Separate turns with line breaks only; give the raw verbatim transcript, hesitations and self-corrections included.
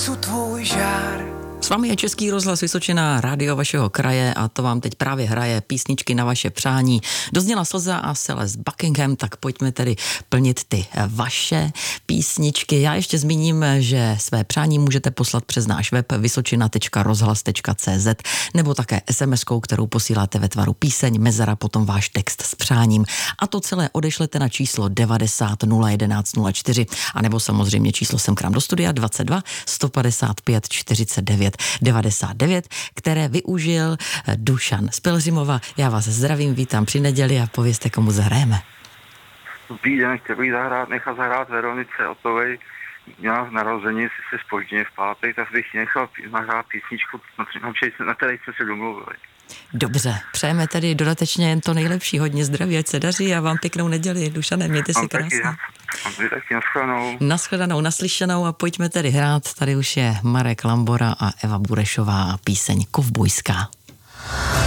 nesu tvůj žár.
S vámi je Český rozhlas Vysočina, rádio vašeho kraje a to vám teď právě hraje písničky na vaše přání. Dozněla Slza a Celeste Buckingham, tak pojďme tedy plnit ty vaše písničky. Já ještě zmíním, že své přání můžete poslat přes náš web vysočina tečka rozhlas tečka cé zet nebo také es em eskou, kterou posíláte ve tvaru píseň, mezera, potom váš text s přáním. A to celé odešlete na číslo devadesát nula jedenáct nula čtyři a nebo samozřejmě číslo sem k nám do studia dvacet dva sto padesát pět čtyřicet devět devadesát devět, které využil Dušan z Pelhřimova. Já vás zdravím, vítám při neděli a povězte, komu zahrajeme.
Dobrý den, chtěl bych zahrát, nechat zahrát Veronice Otovej. Měla narození, si se zpožděně v pátek, tak bych nechal nahrát písničku, na které jsme se domluvili.
Dobře, přejeme tedy dodatečně jen to nejlepší, hodně zdraví, ať se daří a vám pěknou neděli. Dušane, mějte si krásně.
Mám taky nashledanou.
Nashledanou, naslyšenou a pojďme tedy hrát. Tady už je Marek Lambora a Eva Burešová a píseň Kovbojská.